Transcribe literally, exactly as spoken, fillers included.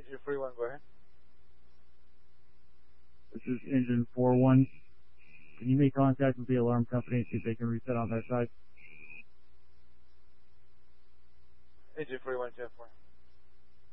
Engine forty-one, go ahead. This is Engine forty-one. Can you make contact with the alarm company and see if they can reset on their side? Engine forty-one, ten four.